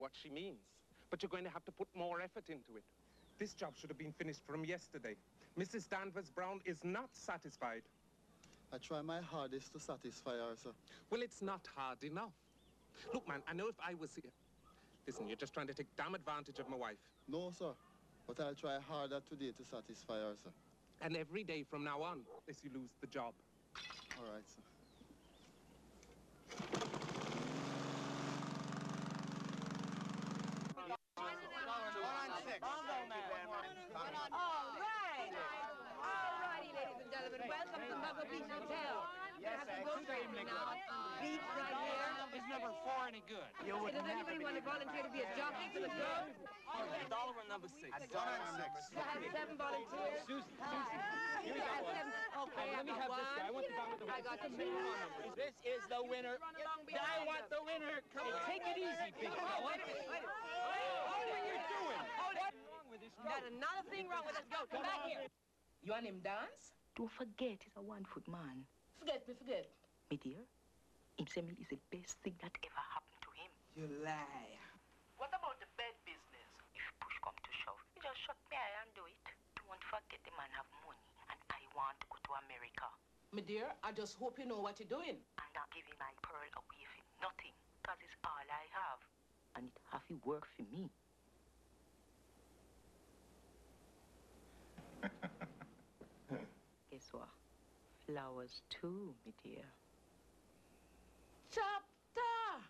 what she means, but you're going to have to put more effort into it. This job should have been finished from yesterday. Mrs. Danvers Brown is not satisfied. I try my hardest to satisfy her, sir. Well, it's not hard enough. Look, man, I know if I was here... Listen, you're just trying to take damn advantage of my wife. No, sir. But I'll try harder today to satisfy her, sir. And every day from now on, unless you lose the job. All right, sir. Alrighty, ladies and gentlemen, welcome to Muggle Beach Hotel. Yes, extremely good. Beach right here. Is number 4 any good? You would Does anybody want to volunteer to be a jockey for the show? $1 number 6. You have 7 volunteers. Susie. You have 7. Okay, Let me have this guy. I want the guy with the I got the 2. This is the winner. I want the winner. Come on, take it easy, big fella. Wait a minute. What are you doing? What's wrong with this goat? Not another thing wrong with this goat. Come back here. You want him dance? Don't forget, he's a 1-foot man. Forget. Me dear, him say me is the best thing that ever happened to him. You lie. What about the bed business? If push come to shove, you just shut me eye and do it. Don't forget the man have money, and I want to go to America. My dear, I just hope you know what you're doing. I'm not giving my pearl away for nothing, because it's all I have. And it have to work for me. Guess what? Flowers too, my dear. Chapter!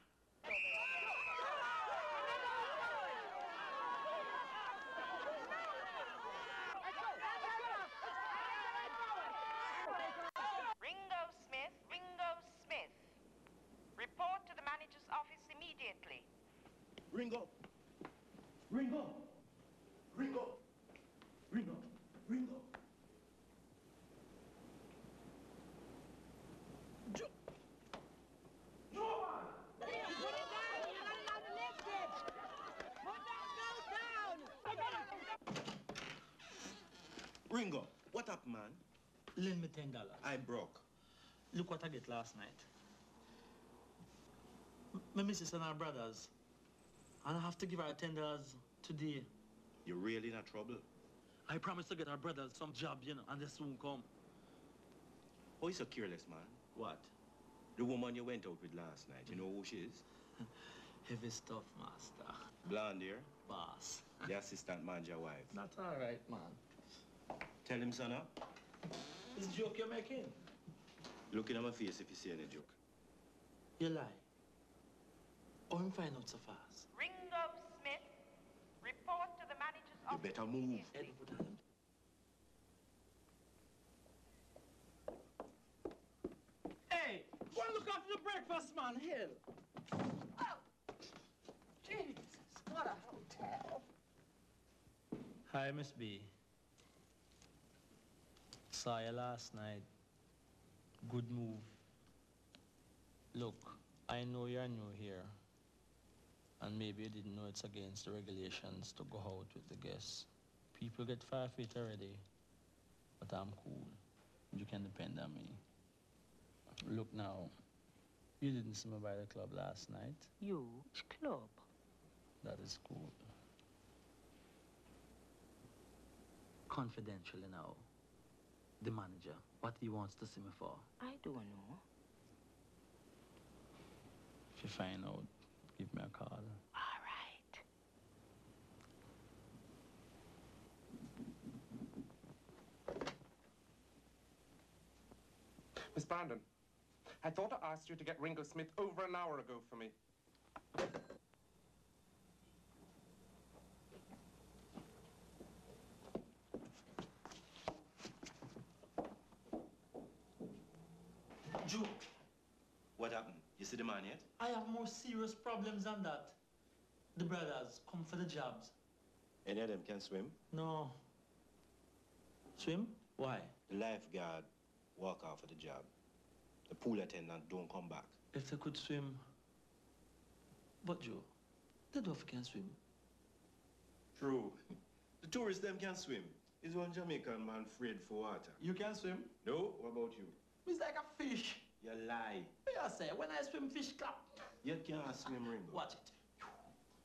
Ringo Smith. Report to the manager's office immediately. Ringo! Ringo, what up, man? Lend me $10. I broke. Look what I get last night. My missus and our brothers. And I have to give her $10 today. You're really in trouble? I promised to get our brothers some job, you know, and they soon come. Oh, you're so careless, man. What? The woman you went out with last night, you know who she is? Heavy stuff, master. Blonde here? Boss. The assistant manager wife. That's all right, man. Tell him, son. It's a joke you're making. Look in my face if you see any joke. You lie. Or him find out so fast. Ringo Smith. Report to the manager's You office. better move. immediately. Hey, go and look after the breakfast, man. Hell. Oh! Jesus, what a hotel. Hi, Miss B. Saw you last night. Good move. Look, I know you're new here. And maybe you didn't know it's against the regulations to go out with the guests. People get 5 feet already. But I'm cool. You can depend on me. Look now, you didn't see me by the club last night. You? Which club? That is cool. Confidentially now, the manager, what he wants to see me for. I don't know. If you find out, give me a call. All right. Miss Brandon, I thought I asked you to get Ringo Smith over an hour ago for me. Joe, What happened? You see the man yet? I have more serious problems than that. The brothers come for the jobs. Any of them can swim? No. Swim? Why? The lifeguard walk out for the job. The pool attendant don't come back. If they could swim. But Joe, the dwarf can swim. True. The tourists them can swim. Is one Jamaican man afraid for water. You can swim? No? What about you? It's like a fish. You lie. What you say? When I swim, fish clap. You can't swim, Ringo. Watch it.